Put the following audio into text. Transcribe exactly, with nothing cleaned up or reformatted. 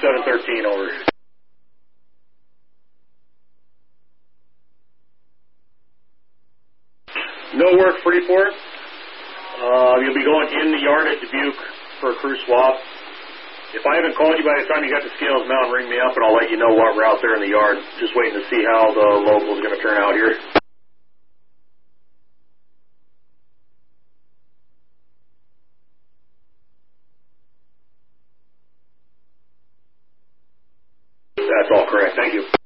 seven thirteen, over. No work, Freeport. Uh, you'll be going in the yard at Dubuque for a crew swap. If I haven't called you by the time you got to Scales Mountain, ring me up and I'll let you know what we're out there in the yard. Just waiting to see how the local is going to turn out here. That's all correct. Thank you.